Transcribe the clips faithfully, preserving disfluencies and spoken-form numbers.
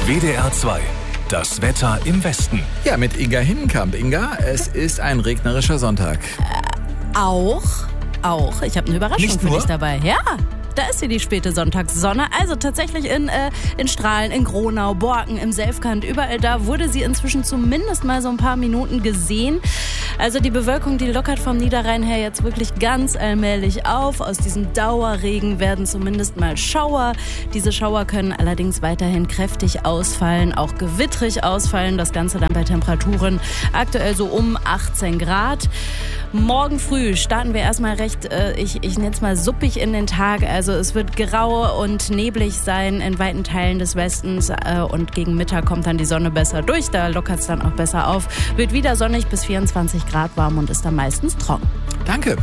W D R zwei. Das Wetter im Westen. Ja, mit Inga Hinnenkamp. Inga, es ist ein regnerischer Sonntag. Äh, auch, auch. Ich habe eine Überraschung Nicht für nur? dich dabei. Ja, da ist hier die späte Sonntagssonne. Also tatsächlich in, äh, in Strahlen, in Gronau, Borken, im Selfkant, überall da wurde sie inzwischen zumindest mal so ein paar Minuten gesehen. Also die Bewölkung, die lockert vom Niederrhein her jetzt wirklich ganz allmählich auf. Aus diesem Dauerregen werden zumindest mal Schauer. Diese Schauer können allerdings weiterhin kräftig ausfallen, auch gewittrig ausfallen. Das Ganze dann bei Temperaturen aktuell so um achtzehn Grad. Morgen früh starten wir erstmal recht, äh, ich, ich nenne es mal suppig in den Tag. Also es wird grau und neblig sein in weiten Teilen des Westens äh, und gegen Mittag kommt dann die Sonne besser durch. Da lockert es dann auch besser auf. Wird wieder sonnig bis vierundzwanzig Grad warm und ist dann meistens trocken. Danke.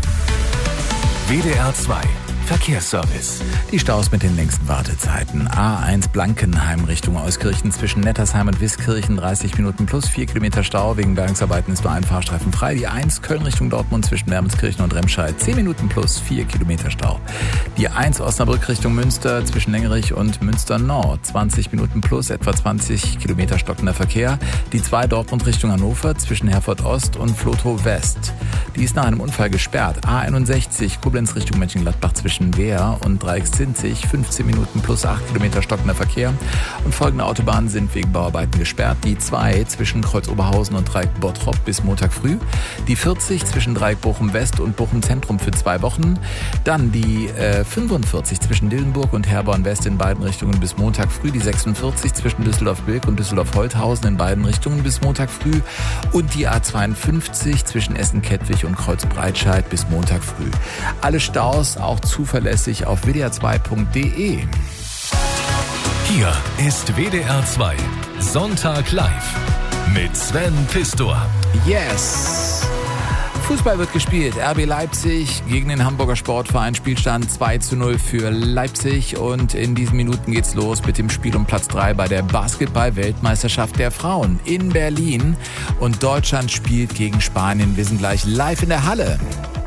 W D R zwei. Verkehrsservice. Die Staus mit den längsten Wartezeiten. A eins Blankenheim Richtung Euskirchen zwischen Nettersheim und Wiskirchen dreißig Minuten plus vier Kilometer Stau. Wegen Bergungsarbeiten ist nur ein Fahrstreifen frei. Die eins Köln Richtung Dortmund zwischen Wermelskirchen und Remscheid zehn Minuten plus vier Kilometer Stau. Die eins Osnabrück Richtung Münster zwischen Lengerich und Münster Nord zwanzig Minuten plus etwa zwanzig Kilometer stockender Verkehr. Die zwei Dortmund Richtung Hannover zwischen Herford Ost und Vlotho West. Die ist nach einem Unfall gesperrt. A einundsechzig Koblenz Richtung Mönchengladbach zwischen Wehr und Dreieckszinzig, fünfzehn Minuten plus acht Kilometer stockender Verkehr. Und folgende Autobahnen sind wegen Bauarbeiten gesperrt. Die zwei zwischen Kreuz Oberhausen und Dreieck Bottrop bis Montag früh. Die vierzig zwischen Dreieck Bochum West und Bochum Zentrum für zwei Wochen. Dann die äh, fünfundvierzig zwischen Dillenburg und Herborn West in beiden Richtungen bis Montag früh. Die sechsundvierzig zwischen Düsseldorf-Bilk und Düsseldorf-Holthausen in beiden Richtungen bis Montag früh. Und die A zweiundfünfzig zwischen Essen-Kettwig und Kreuz-Breitscheid bis Montag früh. Alle Staus auch zuverlässig auf w d r zwei punkt d e. Hier ist W D R zwei. Sonntag live. Mit Sven Pistor. Yes! Fußball wird gespielt. R B Leipzig gegen den Hamburger Sportverein. Spielstand zwei zu null für Leipzig. Und in diesen Minuten geht's los mit dem Spiel um Platz drei bei der Basketball-Weltmeisterschaft der Frauen in Berlin. Und Deutschland spielt gegen Spanien. Wir sind gleich live in der Halle.